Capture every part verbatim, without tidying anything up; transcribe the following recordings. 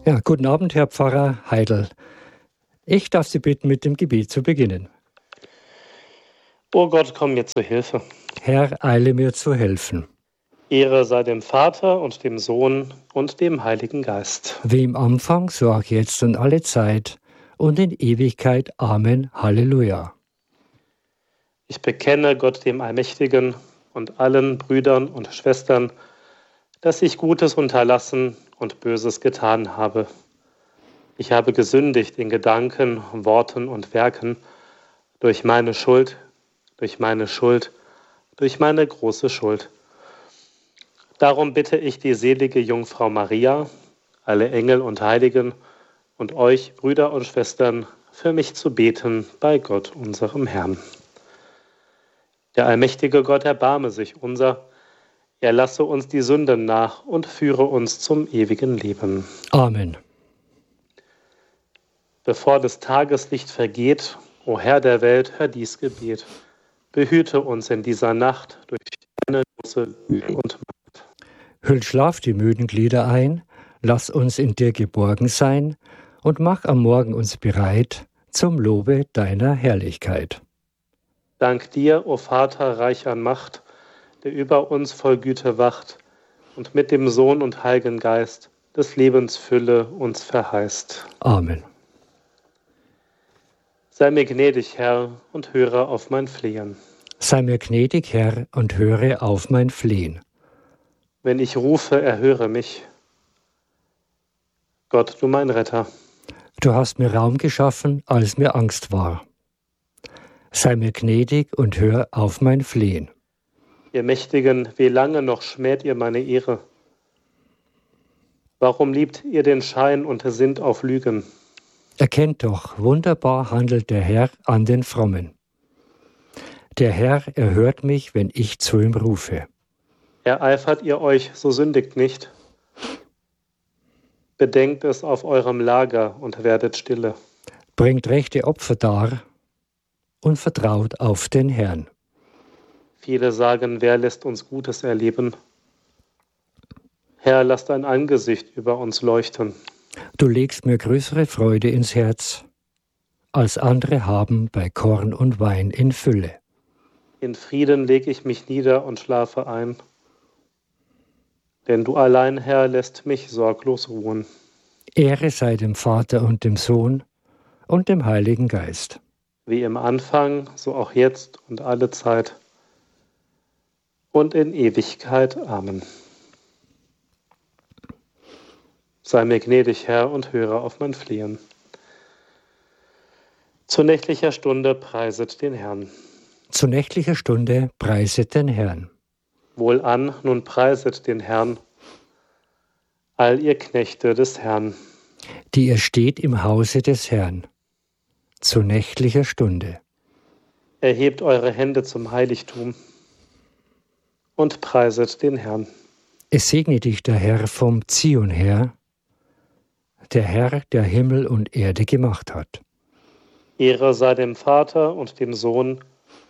Ja, guten Abend, Herr Pfarrer Heidel. Ich darf Sie bitten, mit dem Gebet zu beginnen. O Gott, komm mir zu Hilfe. Herr, eile mir zu helfen. Ehre sei dem Vater und dem Sohn und dem Heiligen Geist. Wie im Anfang, so auch jetzt und alle Zeit und in Ewigkeit. Amen. Halleluja. Ich bekenne Gott dem Allmächtigen und allen Brüdern und Schwestern, dass ich Gutes unterlassen und Böses getan habe. Ich habe gesündigt in Gedanken, Worten und Werken durch meine Schuld, durch meine Schuld, durch meine große Schuld. Darum bitte ich die selige Jungfrau Maria, alle Engel und Heiligen und euch, Brüder und Schwestern, für mich zu beten bei Gott, unserem Herrn. Der allmächtige Gott erbarme sich unser, er lasse uns die Sünden nach und führe uns zum ewigen Leben. Amen. Bevor des Tageslicht vergeht, o Herr der Welt, hör dies Gebet. Behüte uns in dieser Nacht durch deine große Güte und Macht. Hüll Schlaf die müden Glieder ein, lass uns in dir geborgen sein und mach am Morgen uns bereit zum Lobe deiner Herrlichkeit. Dank dir, o Vater, reich an Macht, der über uns voll Güte wacht und mit dem Sohn und Heiligen Geist des Lebens Fülle uns verheißt. Amen. Sei mir gnädig, Herr, und höre auf mein Flehen. Sei mir gnädig, Herr, und höre auf mein Flehen. Wenn ich rufe, erhöre mich. Gott, du mein Retter. Du hast mir Raum geschaffen, als mir Angst war. Sei mir gnädig und hör auf mein Flehen. Ihr Mächtigen, wie lange noch schmäht ihr meine Ehre? Warum liebt ihr den Schein und sinnt auf Lügen? Erkennt doch, wunderbar handelt der Herr an den Frommen. Der Herr erhört mich, wenn ich zu ihm rufe. Ereifert ihr euch, so sündigt nicht. Bedenkt es auf eurem Lager und werdet stille. Bringt rechte Opfer dar und vertraut auf den Herrn. Viele sagen, wer lässt uns Gutes erleben? Herr, lass dein Angesicht über uns leuchten. Du legst mir größere Freude ins Herz, als andere haben bei Korn und Wein in Fülle. In Frieden leg ich mich nieder und schlafe ein. Denn du allein, Herr, lässt mich sorglos ruhen. Ehre sei dem Vater und dem Sohn und dem Heiligen Geist. Wie im Anfang, so auch jetzt und alle Zeit und in Ewigkeit. Amen. Sei mir gnädig, Herr, und höre auf mein Flehen. Zu nächtlicher Stunde preiset den Herrn. Zu nächtlicher Stunde preiset den Herrn. Wohlan, nun preiset den Herrn, all ihr Knechte des Herrn. Die ihr steht im Hause des Herrn. Zu nächtlicher Stunde. Erhebt eure Hände zum Heiligtum und preiset den Herrn. Es segne dich der Herr vom Zion her, der Herr, der Himmel und Erde gemacht hat. Ehre sei dem Vater und dem Sohn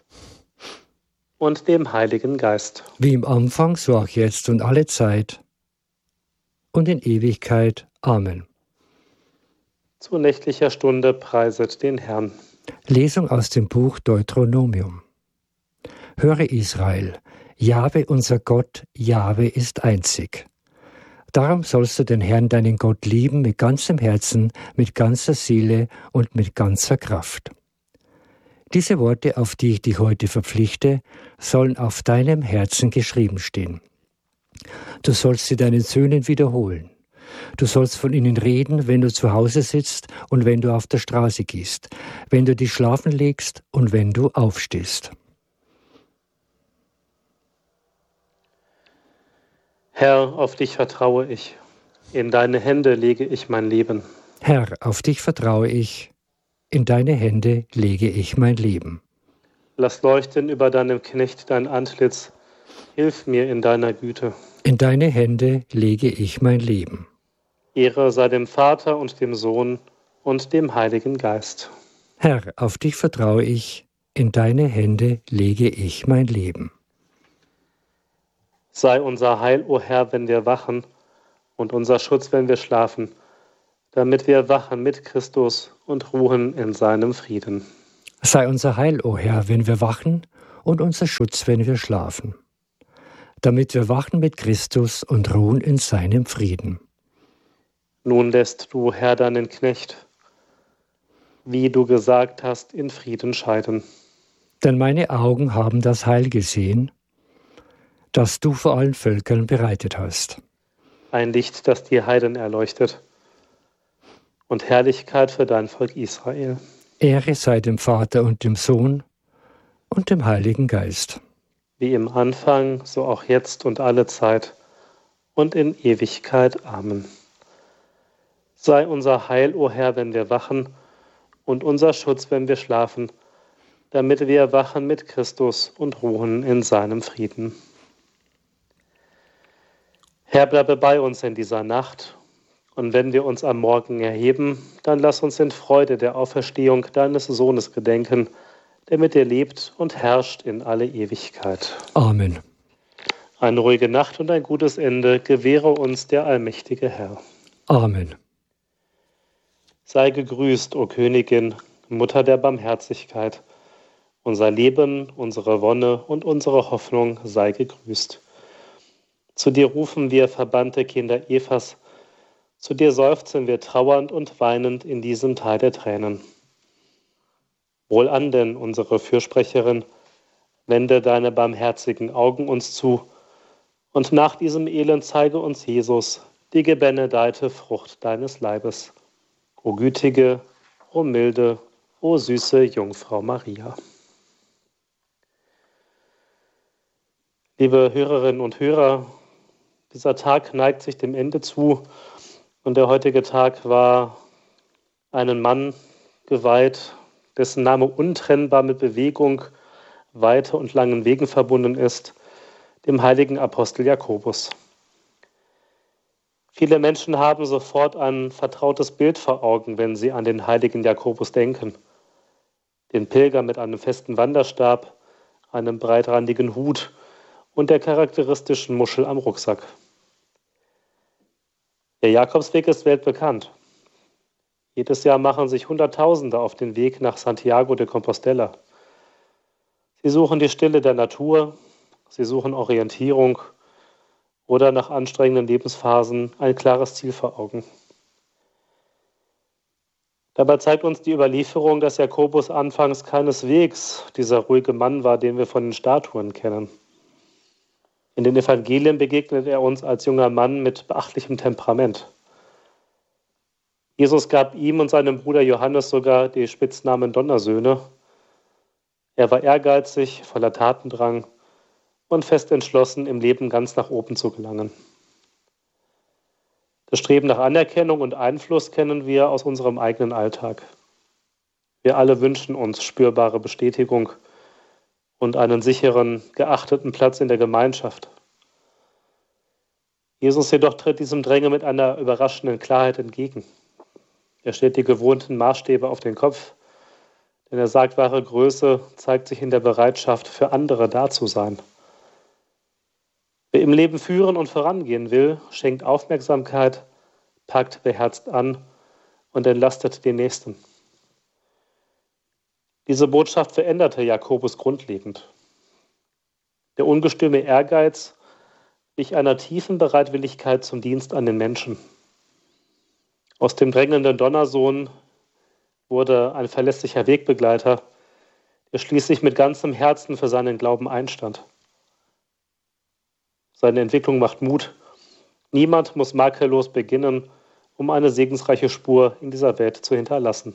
und dem Heiligen Geist. Wie im Anfang, so auch jetzt und alle Zeit und in Ewigkeit. Amen. Zu nächtlicher Stunde preiset den Herrn. Lesung aus dem Buch Deuteronomium. Höre Israel, Jahwe unser Gott, Jahwe ist einzig. Darum sollst du den Herrn, deinen Gott, lieben mit ganzem Herzen, mit ganzer Seele und mit ganzer Kraft. Diese Worte, auf die ich dich heute verpflichte, sollen auf deinem Herzen geschrieben stehen. Du sollst sie deinen Söhnen wiederholen. Du sollst von ihnen reden, wenn du zu Hause sitzt und wenn du auf der Straße gehst, wenn du dich schlafen legst und wenn du aufstehst. Herr, auf dich vertraue ich. In deine Hände lege ich mein Leben. Herr, auf dich vertraue ich. In deine Hände lege ich mein Leben. Lass leuchten über deinem Knecht dein Antlitz. Hilf mir in deiner Güte. In deine Hände lege ich mein Leben. Ehre sei dem Vater und dem Sohn und dem Heiligen Geist. Herr, auf dich vertraue ich. In deine Hände lege ich mein Leben. Sei unser Heil, o Herr, wenn wir wachen, und unser Schutz, wenn wir schlafen. damit wir wachen mit Christus und ruhen in seinem Frieden. Sei unser Heil, o Herr, wenn wir wachen, und unser Schutz, wenn wir schlafen, damit wir wachen mit Christus und ruhen in seinem Frieden. Nun lässt du, Herr, deinen Knecht, wie du gesagt hast, in Frieden scheiden. Denn meine Augen haben das Heil gesehen, das du vor allen Völkern bereitet hast. Ein Licht, das die Heiden erleuchtet, und Herrlichkeit für dein Volk Israel. Ehre sei dem Vater und dem Sohn und dem Heiligen Geist. Wie im Anfang, so auch jetzt und alle Zeit und in Ewigkeit. Amen. Sei unser Heil, o Herr, wenn wir wachen, und unser Schutz, wenn wir schlafen, damit wir wachen mit Christus und ruhen in seinem Frieden. Herr, bleibe bei uns in dieser Nacht, und wenn wir uns am Morgen erheben, dann lass uns in Freude der Auferstehung deines Sohnes gedenken, der mit dir lebt und herrscht in alle Ewigkeit. Amen. Eine ruhige Nacht und ein gutes Ende gewähre uns der allmächtige Herr. Amen. Sei gegrüßt, o Königin, Mutter der Barmherzigkeit. Unser Leben, unsere Wonne und unsere Hoffnung sei gegrüßt. Zu dir rufen wir, verbannte Kinder Evas, zu dir seufzen wir trauernd und weinend in diesem Tal der Tränen. Wohlan denn, unsere Fürsprecherin, wende deine barmherzigen Augen uns zu, und nach diesem Elend zeige uns Jesus, die gebenedeite Frucht deines Leibes. O gütige, o milde, o süße Jungfrau Maria. Liebe Hörerinnen und Hörer, dieser Tag neigt sich dem Ende zu, und der heutige Tag war einem Mann geweiht, dessen Name untrennbar mit Bewegung, Weite und langen Wegen verbunden ist, dem heiligen Apostel Jakobus. Viele Menschen haben sofort ein vertrautes Bild vor Augen, wenn sie an den heiligen Jakobus denken. Den Pilger mit einem festen Wanderstab, einem breitrandigen Hut und der charakteristischen Muschel am Rucksack. Der Jakobsweg ist weltbekannt. Jedes Jahr machen sich Hunderttausende auf den Weg nach Santiago de Compostela. Sie suchen die Stille der Natur, sie suchen Orientierung oder nach anstrengenden Lebensphasen ein klares Ziel vor Augen. Dabei zeigt uns die Überlieferung, dass Jakobus anfangs keineswegs dieser ruhige Mann war, den wir von den Statuen kennen. In den Evangelien begegnet er uns als junger Mann mit beachtlichem Temperament. Jesus gab ihm und seinem Bruder Johannes sogar die Spitznamen Donnersöhne. Er war ehrgeizig, voller Tatendrang und fest entschlossen, im Leben ganz nach oben zu gelangen. Das Streben nach Anerkennung und Einfluss kennen wir aus unserem eigenen Alltag. Wir alle wünschen uns spürbare Bestätigung und einen sicheren, geachteten Platz in der Gemeinschaft. Jesus jedoch tritt diesem Drängen mit einer überraschenden Klarheit entgegen. Er stellt die gewohnten Maßstäbe auf den Kopf, denn er sagt, wahre Größe zeigt sich in der Bereitschaft, für andere da zu sein. Wer im Leben führen und vorangehen will, schenkt Aufmerksamkeit, packt beherzt an und entlastet den Nächsten. Diese Botschaft veränderte Jakobus grundlegend. Der ungestüme Ehrgeiz wich einer tiefen Bereitwilligkeit zum Dienst an den Menschen. Aus dem drängenden Donnersohn wurde ein verlässlicher Wegbegleiter, der schließlich mit ganzem Herzen für seinen Glauben einstand. Seine Entwicklung macht Mut. Niemand muss makellos beginnen, um eine segensreiche Spur in dieser Welt zu hinterlassen.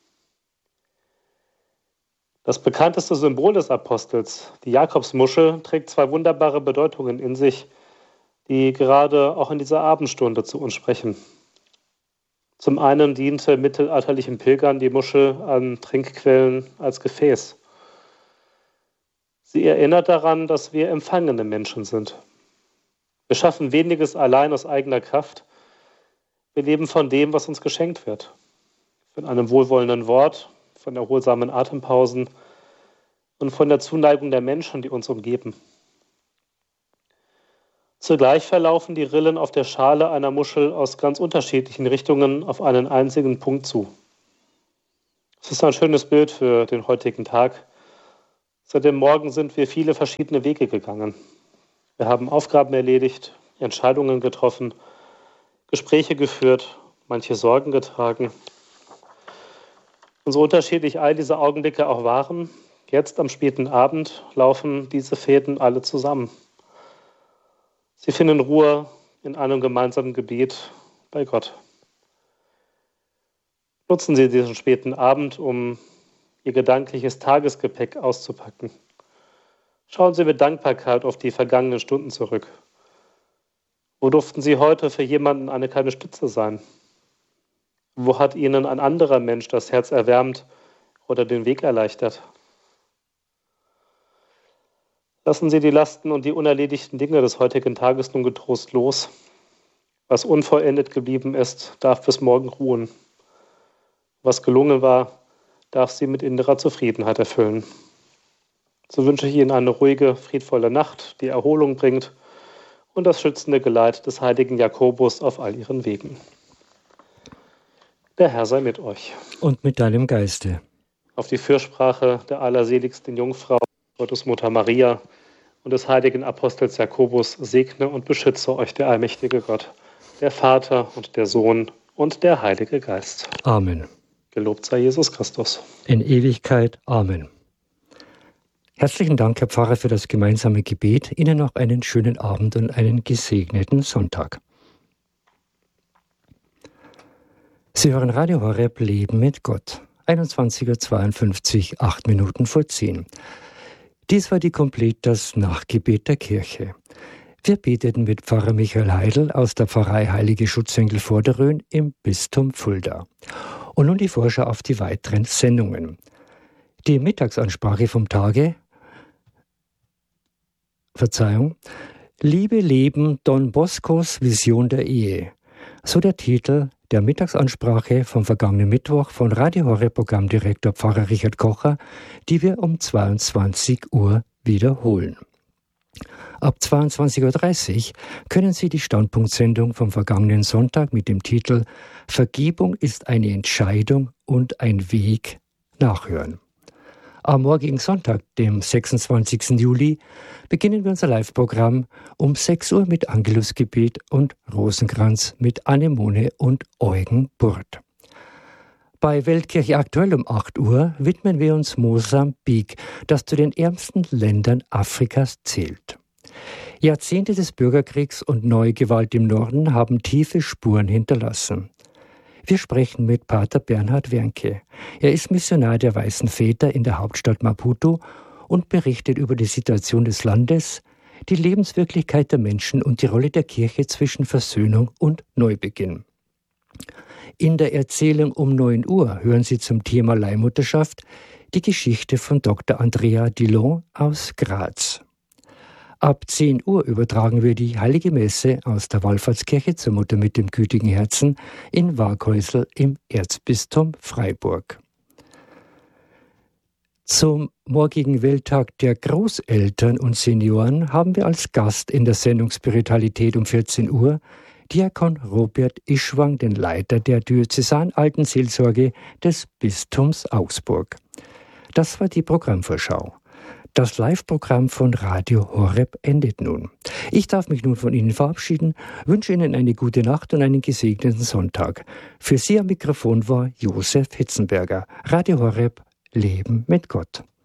Das bekannteste Symbol des Apostels, die Jakobsmuschel, trägt zwei wunderbare Bedeutungen in sich, die gerade auch in dieser Abendstunde zu uns sprechen. Zum einen diente mittelalterlichen Pilgern die Muschel an Trinkquellen als Gefäß. Sie erinnert daran, dass wir empfangene Menschen sind. Wir schaffen weniges allein aus eigener Kraft. Wir leben von dem, was uns geschenkt wird. Von einem wohlwollenden Wort, von erholsamen Atempausen und von der Zuneigung der Menschen, die uns umgeben. Zugleich verlaufen die Rillen auf der Schale einer Muschel aus ganz unterschiedlichen Richtungen auf einen einzigen Punkt zu. Es ist ein schönes Bild für den heutigen Tag. Seit dem Morgen sind wir viele verschiedene Wege gegangen. Wir haben Aufgaben erledigt, Entscheidungen getroffen, Gespräche geführt, manche Sorgen getragen. Und so unterschiedlich all diese Augenblicke auch waren, jetzt am späten Abend laufen diese Fäden alle zusammen. Sie finden Ruhe in einem gemeinsamen Gebet bei Gott. Nutzen Sie diesen späten Abend, um Ihr gedankliches Tagesgepäck auszupacken. Schauen Sie mit Dankbarkeit auf die vergangenen Stunden zurück. Wo durften Sie heute für jemanden eine kleine Stütze sein? Wo hat Ihnen ein anderer Mensch das Herz erwärmt oder den Weg erleichtert? Lassen Sie die Lasten und die unerledigten Dinge des heutigen Tages nun getrost los. Was unvollendet geblieben ist, darf bis morgen ruhen. Was gelungen war, darf Sie mit innerer Zufriedenheit erfüllen. So wünsche ich Ihnen eine ruhige, friedvolle Nacht, die Erholung bringt und das schützende Geleit des heiligen Jakobus auf all Ihren Wegen. Der Herr sei mit euch. Und mit deinem Geiste. Auf die Fürsprache der allerseligsten Jungfrau, Gottesmutter Maria und des heiligen Apostels Jakobus segne und beschütze euch der allmächtige Gott, der Vater und der Sohn und der Heilige Geist. Amen. Gelobt sei Jesus Christus. In Ewigkeit. Amen. Herzlichen Dank, Herr Pfarrer, für das gemeinsame Gebet. Ihnen noch einen schönen Abend und einen gesegneten Sonntag. Sie hören Radio Horeb Leben mit Gott. einundzwanzig Uhr zweiundfünfzig, acht Minuten vor zehn. Dies war die Completas Nachgebet der Kirche. Wir beteten mit Pfarrer Michael Heidel aus der Pfarrei Heilige Schutzengel Vorderrhön im Bistum Fulda. Und nun die Vorschau auf die weiteren Sendungen. Die Mittagsansprache vom Tage, Verzeihung, Liebe, Leben, Don Boscos Vision der Ehe. So der Titel der Mittagsansprache vom vergangenen Mittwoch von Radio Horeb Programmdirektor Pfarrer Richard Kocher, die wir um zweiundzwanzig Uhr wiederholen. Ab zweiundzwanzig Uhr dreißig können Sie die Standpunktsendung vom vergangenen Sonntag mit dem Titel Vergebung ist eine Entscheidung und ein Weg nachhören. Am morgigen Sonntag, dem sechsundzwanzigsten Juli, beginnen wir unser Live-Programm um sechs Uhr mit Angelusgebet und Rosenkranz mit Anemone und Eugen Burt. Bei Weltkirche aktuell um acht Uhr widmen wir uns Mosambik, das zu den ärmsten Ländern Afrikas zählt. Jahrzehnte des Bürgerkriegs und neue Gewalt im Norden haben tiefe Spuren hinterlassen. Wir sprechen mit Pater Bernhard Wernke. Er ist Missionar der Weißen Väter in der Hauptstadt Maputo und berichtet über die Situation des Landes, die Lebenswirklichkeit der Menschen und die Rolle der Kirche zwischen Versöhnung und Neubeginn. In der Erzählung um neun Uhr hören Sie zum Thema Leihmutterschaft die Geschichte von Doktor Andrea Dillon aus Graz. Ab zehn Uhr übertragen wir die Heilige Messe aus der Wallfahrtskirche zur Mutter mit dem gütigen Herzen in Waaghäusl im Erzbistum Freiburg. Zum morgigen Welttag der Großeltern und Senioren haben wir als Gast in der Sendung Spiritualität um vierzehn Uhr Diakon Robert Ischwang, den Leiter der Diözesanaltenseelsorge des Bistums Augsburg. Das war die Programmvorschau. Das Live-Programm von Radio Horeb endet nun. Ich darf mich nun von Ihnen verabschieden, wünsche Ihnen eine gute Nacht und einen gesegneten Sonntag. Für Sie am Mikrofon war Josef Hitzenberger. Radio Horeb, Leben mit Gott.